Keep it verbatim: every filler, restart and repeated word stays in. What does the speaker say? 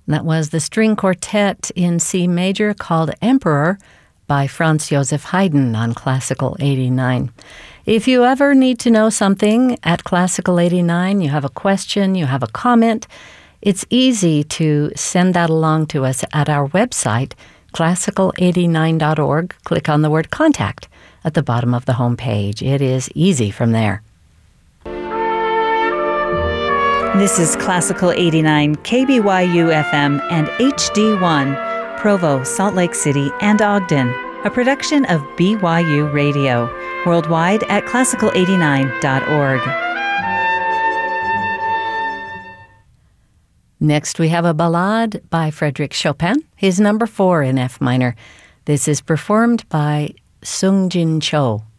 That was the string quartet in C major called Emperor by Franz Joseph Haydn on Classical eighty-nine. If you ever need to know something at Classical eighty-nine, you have a question, you have a comment, it's easy to send that along to us at our website, classical eighty-nine dot org. Click on the word contact at the bottom of the home page. It is easy from there. This is Classical eighty-nine, K B Y U F M and H D one, Provo, Salt Lake City, and Ogden, a production of B Y U Radio, worldwide at classical eighty-nine dot org. Next, we have a ballade by Frédéric Chopin, his number four in F minor. This is performed by Sung Jin Cho.